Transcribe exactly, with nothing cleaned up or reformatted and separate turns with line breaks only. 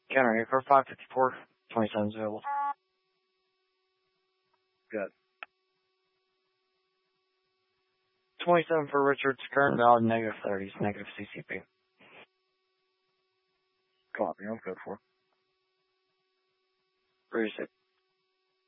Counter aircraft five fifty-four, twenty-seven's available.
Good.
twenty-seven for Richards, current valid negative thirties, negative C C P.
Copy, I'm good for.
Three six.